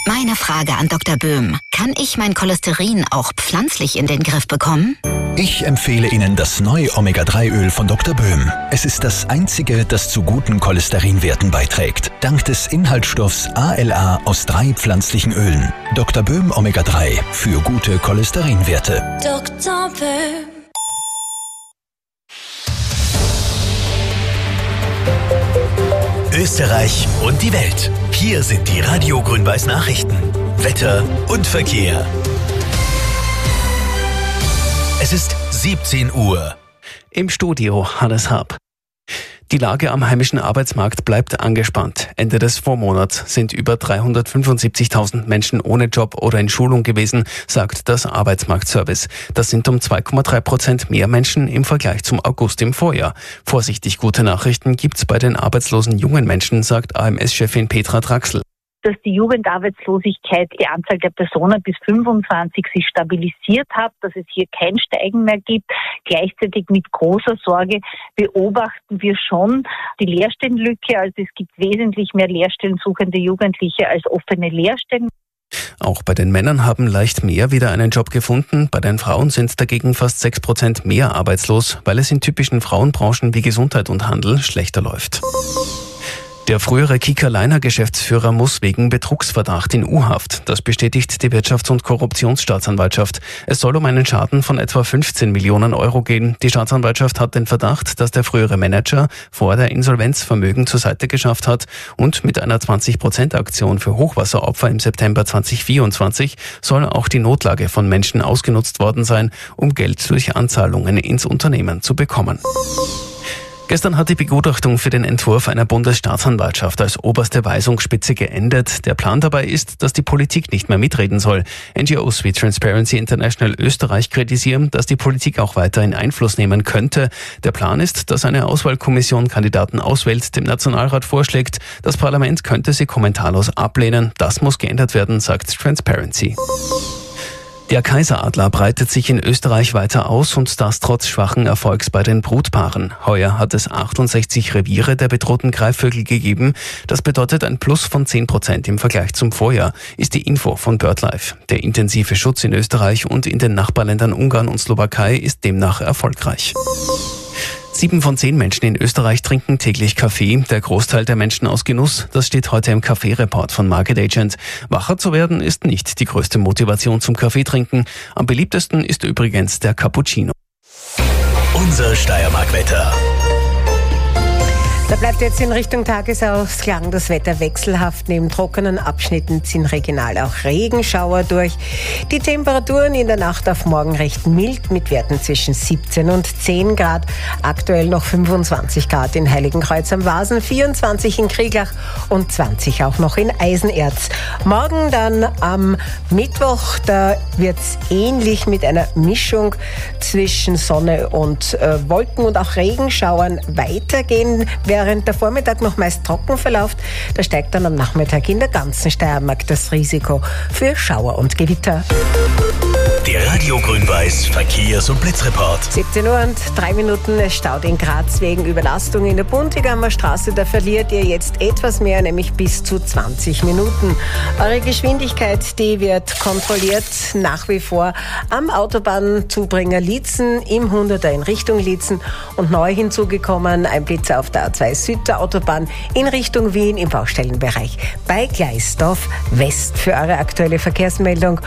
Meine Frage an Dr. Böhm. Kann ich mein Cholesterin auch pflanzlich in den Griff bekommen? Ich empfehle Ihnen das neue Omega-3-Öl von Dr. Böhm. Es ist das einzige, das zu guten Cholesterinwerten beiträgt. Dank des Inhaltsstoffs ALA aus 3 pflanzlichen Ölen. Dr. Böhm Omega-3 für gute Cholesterinwerte. Dr. Böhm. Österreich und die Welt. Hier sind die Radio Grün-Weiß Nachrichten. Wetter und Verkehr. Es ist 17 Uhr. Im Studio Hannes Hab. Die Lage am heimischen Arbeitsmarkt bleibt angespannt. Ende des Vormonats sind über 375.000 Menschen ohne Job oder in Schulung gewesen, sagt das Arbeitsmarktservice. Das sind um 2,3% mehr Menschen im Vergleich zum August im Vorjahr. Vorsichtig gute Nachrichten gibt's bei den arbeitslosen jungen Menschen, sagt AMS-Chefin Petra Draxl. Dass die Jugendarbeitslosigkeit, die Anzahl der Personen bis 25 sich stabilisiert hat, dass es hier kein Steigen mehr gibt. Gleichzeitig mit großer Sorge beobachten wir schon die Lehrstellenlücke. Also es gibt wesentlich mehr lehrstellensuchende Jugendliche als offene Lehrstellen. Auch bei den Männern haben leicht mehr wieder einen Job gefunden. Bei den Frauen sind dagegen fast 6% mehr arbeitslos, weil es in typischen Frauenbranchen wie Gesundheit und Handel schlechter läuft. Der frühere Kieker-Leiner-Geschäftsführer muss wegen Betrugsverdacht in U-Haft. Das bestätigt die Wirtschafts- und Korruptionsstaatsanwaltschaft. Es soll um einen Schaden von etwa 15 Millionen Euro gehen. Die Staatsanwaltschaft hat den Verdacht, dass der frühere Manager vor der Insolvenz Vermögen zur Seite geschafft hat und mit einer 20%-Aktion für Hochwasseropfer im September 2024 soll auch die Notlage von Menschen ausgenutzt worden sein, um Geld durch Anzahlungen ins Unternehmen zu bekommen. Gestern hat die Begutachtung für den Entwurf einer Bundesstaatsanwaltschaft als oberste Weisungsspitze geendet. Der Plan dabei ist, dass die Politik nicht mehr mitreden soll. NGOs wie Transparency International Österreich kritisieren, dass die Politik auch weiterhin Einfluss nehmen könnte. Der Plan ist, dass eine Auswahlkommission Kandidaten auswählt, dem Nationalrat vorschlägt. Das Parlament könnte sie kommentarlos ablehnen. Das muss geändert werden, sagt Transparency. Der Kaiseradler breitet sich in Österreich weiter aus und das trotz schwachen Erfolgs bei den Brutpaaren. Heuer hat es 68 Reviere der bedrohten Greifvögel gegeben. Das bedeutet ein Plus von 10% im Vergleich zum Vorjahr, ist die Info von BirdLife. Der intensive Schutz in Österreich und in den Nachbarländern Ungarn und Slowakei ist demnach erfolgreich. 7 von 10 Menschen in Österreich trinken täglich Kaffee, der Großteil der Menschen aus Genuss. Das steht heute im Kaffee-Report von Market Agent. Wacher zu werden ist nicht die größte Motivation zum Kaffeetrinken. Am beliebtesten ist übrigens der Cappuccino. Unser Steiermark-Wetter. Da bleibt jetzt in Richtung Tagesausklang das Wetter wechselhaft. Neben trockenen Abschnitten ziehen regional auch Regenschauer durch. Die Temperaturen in der Nacht auf morgen recht mild mit Werten zwischen 17 und 10 Grad. Aktuell noch 25 Grad in Heiligenkreuz am Wasen, 24 in Krieglach und 20 auch noch in Eisenerz. Morgen dann am Mittwoch, da wird's ähnlich mit einer Mischung zwischen Sonne und Wolken und auch Regenschauern weitergehen. Während der Vormittag noch meist trocken verläuft, da steigt dann am Nachmittag in der ganzen Steiermark das Risiko für Schauer und Gewitter. Der Radio Grün-Weiß Verkehrs- und Blitzreport. 17 Uhr und 3 Minuten. Es staut in Graz wegen Überlastung in der Buntigamer Straße. Da verliert ihr jetzt etwas mehr, nämlich bis zu 20 Minuten. Eure Geschwindigkeit, die wird kontrolliert nach wie vor am Autobahnzubringer Liezen im 100er in Richtung Liezen und neu hinzugekommen ein Blitzer auf der A2 Süd der Autobahn in Richtung Wien im Baustellenbereich bei Gleisdorf West. Für eure aktuelle Verkehrsmeldung